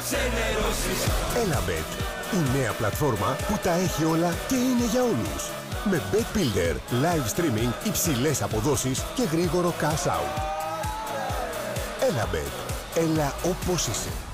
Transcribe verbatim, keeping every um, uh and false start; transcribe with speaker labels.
Speaker 1: ξενερώσεις.
Speaker 2: Elabet, η νέα πλατφόρμα που τα έχει όλα και είναι για όλους. Με Bet Builder, live streaming, υψηλές αποδόσεις και γρήγορο cash out. Elabet, έλα όπως είσαι.